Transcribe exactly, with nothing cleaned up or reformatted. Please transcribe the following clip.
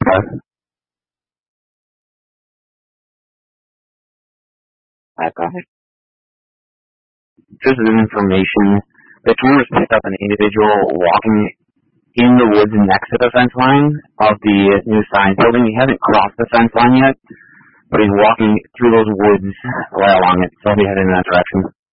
Okay. Uh, go ahead. Just as information, the cameras picked up an individual walking in the woods next to the fence line of the new science building. He hasn't crossed the fence line yet, but he's walking through those woods right along it, so he'll be heading in that direction.